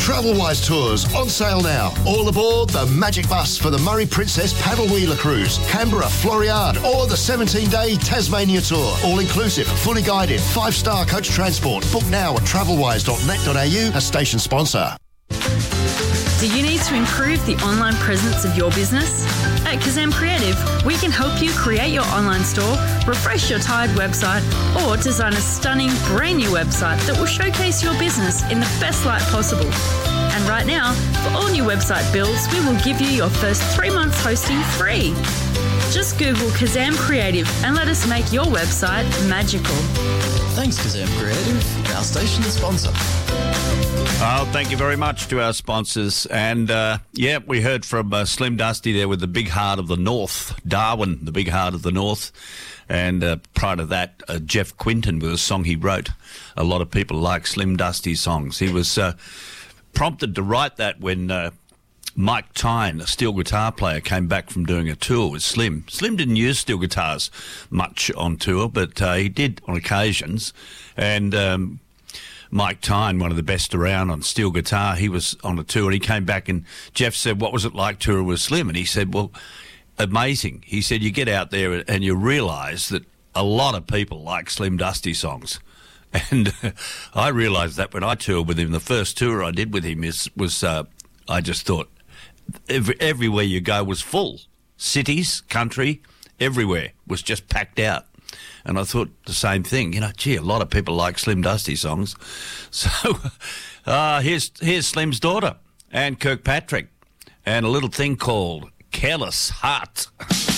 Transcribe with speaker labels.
Speaker 1: Travelwise Tours on sale now. All aboard the Magic Bus for the Murray Princess Paddle Wheeler Cruise, Canberra, Floriade, or the 17-day Tasmania Tour. All inclusive, fully guided, 5-star coach transport. Book now at travelwise.net.au, a station sponsor.
Speaker 2: Do you need to improve the online presence of your business? At Kazam Creative, we can help you create your online store, refresh your tired website, or design a stunning brand new website that will showcase your business in the best light possible. And right now, for all new website builds, we will give you your first 3 months hosting free. Just Google Kazam Creative and let us make your website magical.
Speaker 3: Thanks, Kazam Creative, our station sponsor.
Speaker 4: Oh, thank you very much to our sponsors. And, we heard from Slim Dusty there with the Big Heart of the North, Darwin, the Big Heart of the North. And prior to that, Jeff Quinton with a song he wrote. A lot of people like Slim Dusty songs. He was prompted to write that when Mike Tyne, a steel guitar player, came back from doing a tour with Slim. Slim didn't use steel guitars much on tour, but he did on occasions. And Mike Tyne, one of the best around on steel guitar, he was on a tour and he came back and Jeff said, what was it like touring with Slim? And he said, well, amazing. He said, you get out there and you realise that a lot of people like Slim Dusty songs. And I realised that when I toured with him. The first tour I did with him was I just thought everywhere you go was full. Cities, country, everywhere was just packed out. And I thought the same thing, a lot of people like Slim Dusty songs. So here's Slim's daughter, Anne Kirkpatrick, and a little thing called Careless Heart.